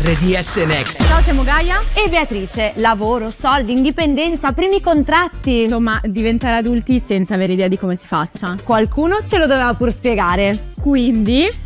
RDS Next. Ciao, siamo Gaia e Beatrice. Lavoro, soldi, indipendenza, primi contratti. Insomma, diventare adulti senza avere idea di come si faccia. Qualcuno ce lo doveva pur spiegare. Quindi